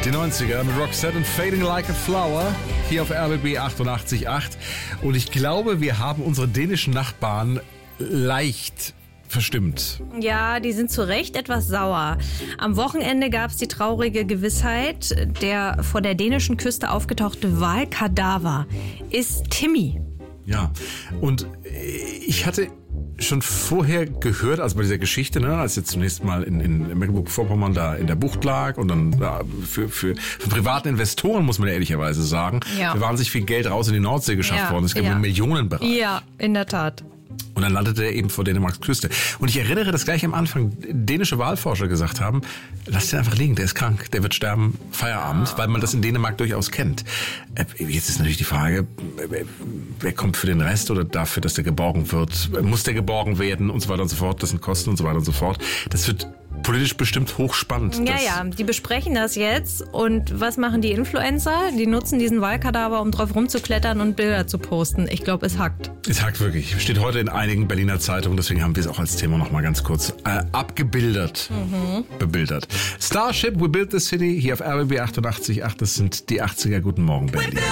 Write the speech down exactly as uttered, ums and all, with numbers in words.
Die neunziger mit Roxette und Fading Like a Flower hier auf R B B achtundachtzig Komma acht. Und ich glaube, wir haben unsere dänischen Nachbarn leicht verstimmt. Ja, die sind zu Recht etwas sauer. Am Wochenende gab es die traurige Gewissheit, der vor der dänischen Küste aufgetauchte Walkadaver ist Timmy. Ja, und ich hatte schon vorher gehört, also bei dieser Geschichte, ne, als er zunächst mal in, in Mecklenburg-Vorpommern da in der Bucht lag und dann ja, für, für, für privaten Investoren, muss man ja ehrlicherweise sagen, ja. da wahnsinnig viel Geld raus in die Nordsee geschafft ja, worden. Es gab ja. einen Millionenbereich. Ja, in der Tat. Und dann landete er eben vor Dänemarks Küste. Und ich erinnere, dass gleich am Anfang dänische Wahlforscher gesagt haben, lass den einfach liegen, der ist krank, der wird sterben, Feierabend, weil man das in Dänemark durchaus kennt. Jetzt ist natürlich die Frage, wer kommt für den Rest oder dafür, dass der geborgen wird? Muss der geborgen werden und so weiter und so fort? Das sind Kosten und so weiter und so fort. Das wird politisch bestimmt hochspannend. Ja, ja, die besprechen das jetzt. Und was machen die Influencer? Die nutzen diesen Wahlkadaver, um drauf rumzuklettern und Bilder zu posten. Ich glaube, es hackt. Es hackt wirklich. Steht heute in einigen Berliner Zeitungen, deswegen haben wir es auch als Thema noch mal ganz kurz äh, abgebildet, mhm. bebildert. Starship, We Build the City, hier auf R B B achtundachtzig Komma acht. Das sind die achtziger. Guten Morgen, Berlin.